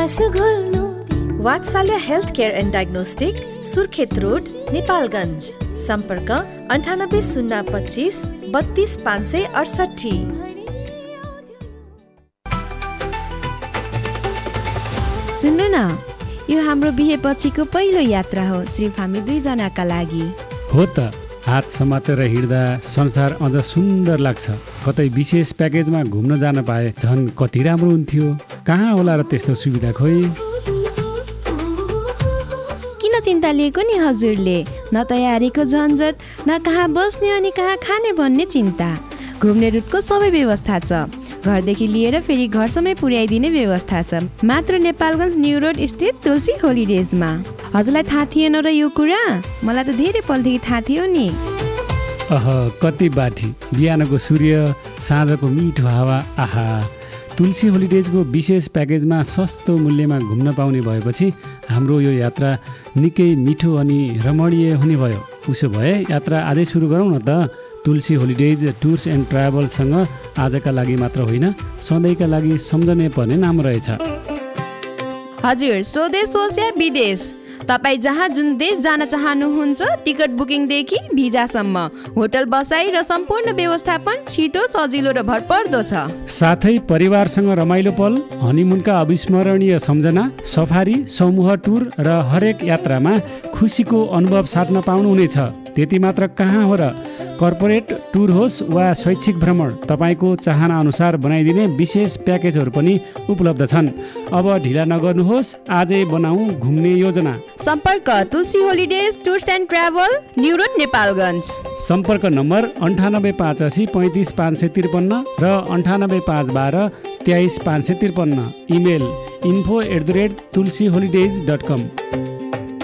वात्सल्य health care and diagnostic, Surkhet road, Nepalgunj. सम्पर्क 980252 32568। सुन्नु न, यो हाम्रो बिहे पछिको पहिलो यात्रा हो, सिर्फ हामी दुईजनाका लागि। हो त, हात समातेर हिँड्दा संसार अझ सुन्दर लाग्छ। कतै विशेष प्याकेजमा घुम्न जान पाए झन् कति राम्रो हुन्थ्यो। कहाँ होला र त्यस्तो सुविधा खोइ। किन चिन्ता लिएको नि हजुरले? न तयारीको झन्झट, न कहाँ बस्ने अनि कहाँ खाने भन्ने चिन्ता। घुम्ने रुटको सबै व्यवस्था छ। घरदेखि लिएर फेरि घरसम्मै पुर्याइदिने व्यवस्था छ, मात्र नेपालगञ्ज न्यू रोड स्थित तुलसी होलिडेजमा। हजुरलाई थाहा थिएन र यो कुरा? मलाई त धेरै पलदेखि थाहा थियो नि। कति बाठी, बिहानको सूर्य, साँझको मिठो हावा। आहा, तुलसी होलिडेजको विशेष प्याकेजमा सस्तो मूल्यमा घुम्न पाउने भएपछि हाम्रो यो यात्रा निकै मिठो अनि रमणीय हुने भयो। उसो भए यात्रा आजै सुरु गरौँ न त। तुलसी होलिडेज टुर्स एन्ड ट्राभल्ससँग आजका लागि मात्र होइन, सधैँका लागि सम्झने पर्ने नाम रहेछ। हजुर, स्वदेश होस् या विदेश, तपाईँ जहाँ जुन देश जान चाहनुहुन्छ, टिकट बुकिङदेखि भिजासम्म, होटल बसाई र सम्पूर्ण व्यवस्थापन छिटो, सजिलो र भरपर्दो छ। साथै परिवारसँग रमाइलो पल, हनिमुनका अविस्मरणीय सम्झना, सफारी, समूह टुर र हरेक यात्रामा खुसीको अनुभव साट्न पाउनुहुनेछ। त्यति मात्र कहाँ हो र, कर्पोरेट टुर होस् वा शैक्षिक भ्रमण, तपाईँको चाहना अनुसार बनाइदिने विशेष प्याकेजहरू पनि उपलब्ध छन्। अब ढिला नगर्नुहोस्, आजै बनाऊ घुम्ने योजना। सम्पर्क तुलसी holidays tours and travel, new road, Nepalgunj. सम्पर्क नम्बर 9885 35 553 र 98512 23 553। Email info@tulsiholidays.com।